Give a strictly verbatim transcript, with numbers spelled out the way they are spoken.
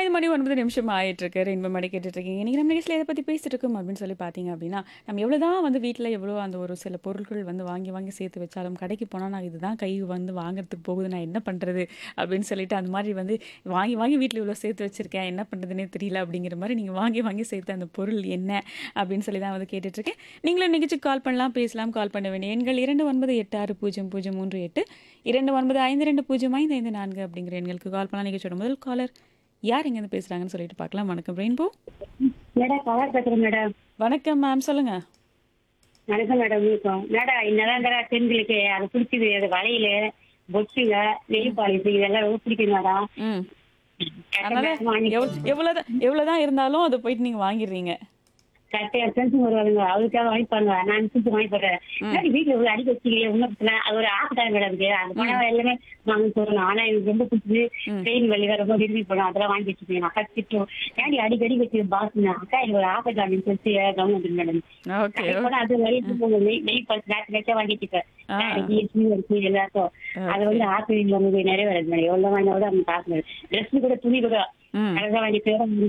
ஐந்து மணி ஒன்பது நிமிஷம் ஆயிட்டிருக்கு. ரெயின்போ மேடை கேட்டுட்ருக்கீங்க. இன்னைக்கு நம்ம நிகழ்ச்சியில எத பத்தி பேசிட்டு இருக்கோம் அப்படின்னு சொல்லி பார்த்தீங்க அப்படின்னா, நம்ம எவ்வளோதான் வந்து வீட்ல எவ்வளோ அந்த ஒரு சில பொருட்கள் வந்து வாங்கி வாங்கி சேர்த்து வச்சாலும், கடைக்கு போனா நான் இதுதான் கை வந்து வாங்குறதுக்கு போகுது. நான் என்ன பண்றது? அப்படின்னு சொல்லிட்டு அந்த மாரி வந்து வாங்கி வாங்கி வீட்ல இவ்வளோ சேர்த்து வச்சிருக்கேன். என்ன பண்றதுன்னே தெரியல அப்படிங்கிற மாரி நீங்க வாங்கி வாங்கி சேர்த்த அந்த பொருள் என்ன? அப்படின்னு சொல்லி தான் வந்து கேட்டுட்ருக்கேன். நீங்களும் நிகழ்ச்சிக்கு கால் பண்ணலாம், பேசலாம். கால் பண்ண வேண்டிய எண்கள் இரண்டு ஒன்பது எட்டு ஆறு பூஜ்ஜியம் பூஜ்ஜியம் மூன்று எட்டு, இரண்டு ஒன்பது ஐந்து இரண்டு பூஜ்ஜியம் ஐந்து ஐந்து நான்கு அப்படிங்கிற எண்களுக்கு கால் பண்ணலாம். நிகழ்ச்சியோட முதல் காலர் யார் எங்கேருந்து பேசுறாங்கன்னு சொல்லிட்டு பார்க்கலாம். வணக்கம் ரெயின்போ. மேடம் கலா பேசுறேன் மேடம். வணக்கம் மேம், சொல்லுங்க. வணக்கம் மேடம். இருக்கும் மேடம் இன்னதான் தர பெண்களுக்கு அது பிடிச்சது. அது வளையல பொட்டுங்க நெய் பாலிசு இதெல்லாம் ரொம்ப பிடிக்கும் மேடம். ம். கட்ட அதனால மேடம் வாங்கி எவ் எவ்வளோதான் எவ்வளோதான் இருந்தாலும் அதை போயிட்டு நீங்க வாங்கிடுறீங்க. கட்டையா ஃப்ரெண்ட்ஸ் வருவாங்க அவருக்காக வாங்கிப்பாங்க. நான் சுத்து வாங்கி போடுறேன். ம். வீட்டுல இவ்வளவு அடிக்க வச்சுக்கலையே ஒன்னும் பிரச்சனை. அது ஒரு ஆசைதான் மேடம் இருக்கு. அந்த பணம் எல்லாமே வாங்க சொல்லணும். ஆனா எனக்கு ரொம்ப பிடிச்சது ம். ட்ரெயின் வழியில ரொம்ப விரும்பி போனோம். அதெல்லாம் வாங்கி வச்சுக்கேன். அக்கா திட்டம் ஏன்டி அடிக்கடி வச்சு பாசுங்க அக்கா எனக்கு ஒரு ஆசை காமின்னு சொல்லிட்டு கவனம் மேடம். ஓகே. கூட அது வரைக்கும் நெய் நெய் பத்து நேரத்து நேரத்தா வாங்கிட்டு ஆ. எல்லாத்தையும் அது வந்து ஆசை உங்களுக்கு நிறைய வருது மேடம். எவ்வளவு வாங்கினாலும் அவங்க காசு ட்ரெஸ் கூட துணி கூட ம். அழகா வாங்கி